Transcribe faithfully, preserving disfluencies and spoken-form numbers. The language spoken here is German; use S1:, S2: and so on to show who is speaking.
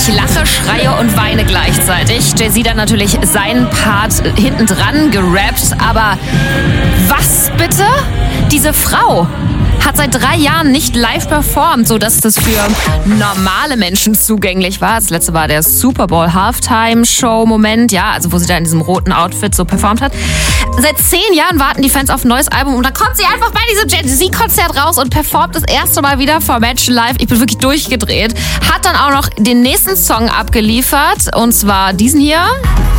S1: Ich lache, schreie und weine gleichzeitig. Jay-Z dann natürlich seinen Part hinten dran gerappt. Aber was bitte? Diese Frau hat seit drei Jahren nicht live performt, sodass das für normale Menschen zugänglich war. Das letzte war der Super Bowl Halftime-Show-Moment, ja, also wo sie da in diesem roten Outfit so performt hat. Seit zehn Jahren warten die Fans auf ein neues Album und dann kommt sie einfach bei diesem Jay-Z-Konzert raus und performt das erste Mal wieder vor Menschen live. Ich bin wirklich durchgedreht. Hat dann auch noch den nächsten Song abgeliefert und zwar diesen hier.